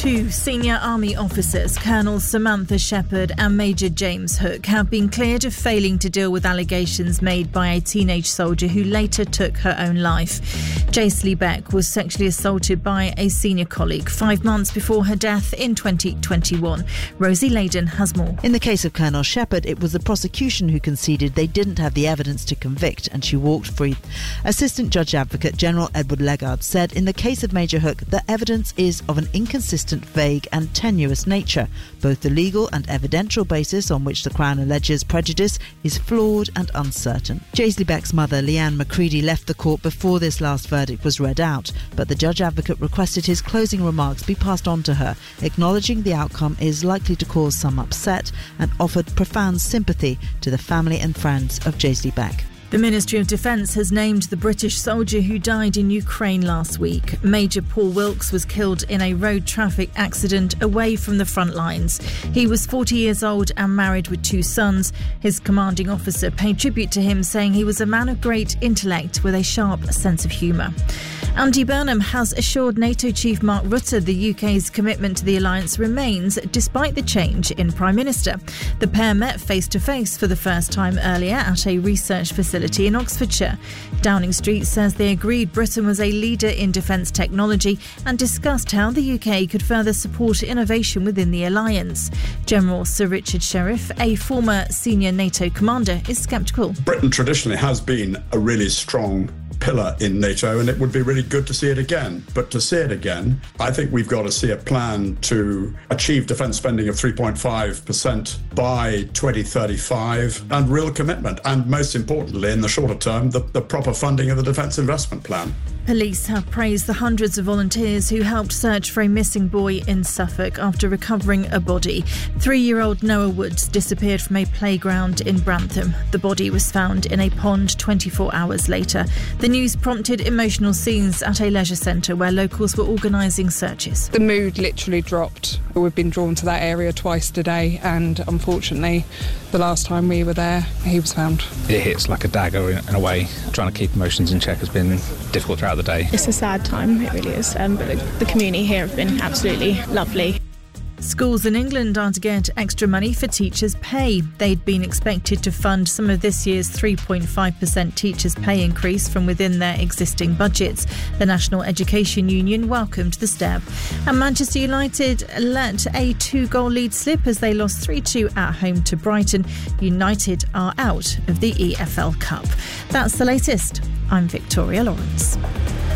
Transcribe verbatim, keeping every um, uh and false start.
Two senior army officers, Colonel Samantha Shepherd and Major James Hook, have been cleared of failing to deal with allegations made by a teenage soldier who later took her own life. Jaisley Beck was sexually assaulted by a senior colleague five months before her death in twenty twenty-one. Rosie Layden has more. In the case of Colonel Shepherd, it was the prosecution who conceded they didn't have the evidence to convict, and she walked free. Assistant Judge Advocate General Edward Legard said in the case of Major Hook, the evidence is of an inconsistent, vague and tenuous nature. Both the legal and evidential basis on which the Crown alleges prejudice is flawed and uncertain. Jaisley Beck's mother, Leanne McCready, left the court before this last verdict was read out, but the Judge Advocate requested his closing remarks be passed on to her, acknowledging the outcome is likely to cause some upset, and offered profound sympathy to the family and friends of Jaisley Beck. The Ministry of Defence has named the British soldier who died in Ukraine last week. Major Paul Wilkes was killed in a road traffic accident away from the front lines. He was forty years old and married with two sons. His commanding officer paid tribute to him, saying he was a man of great intellect with a sharp sense of humour. Andy Burnham has assured NATO Chief Mark Rutte the U K's commitment to the alliance remains despite the change in Prime Minister. The pair met face-to-face for the first time earlier at a research facility in Oxfordshire. Downing Street says they agreed Britain was a leader in defence technology and discussed how the U K could further support innovation within the alliance. General Sir Richard Sheriff, a former senior NATO commander, is sceptical. Britain traditionally has been a really strong pillar in NATO, and it would be really good to see it again. But to see it again, I think we've got to see a plan to achieve defence spending of three point five percent by twenty thirty-five, and real commitment, and most importantly, in the shorter term, the, the proper funding of the Defence Investment Plan. Police have praised the hundreds of volunteers who helped search for a missing boy in Suffolk after recovering a body. Three-year-old Noah Woods disappeared from a playground in Brantham. The body was found in a pond twenty-four hours later. The news prompted emotional scenes at a leisure centre where locals were organising searches. The mood literally dropped. We've been drawn to that area twice today, and unfortunately, the last time we were there, he was found. It hits like a dagger in a way. Trying to keep emotions in check has been difficult throughout the day. It's a sad time, it really is, um, but the, the community here have been absolutely lovely. Schools in England are to get extra money for teachers' pay. They'd been expected to fund some of this year's three point five percent teachers' pay increase from within their existing budgets. The National Education Union welcomed the step. And Manchester United let a two-goal lead slip as they lost three two at home to Brighton. United are out of the E F L Cup. That's the latest. I'm Victoria Lawrence.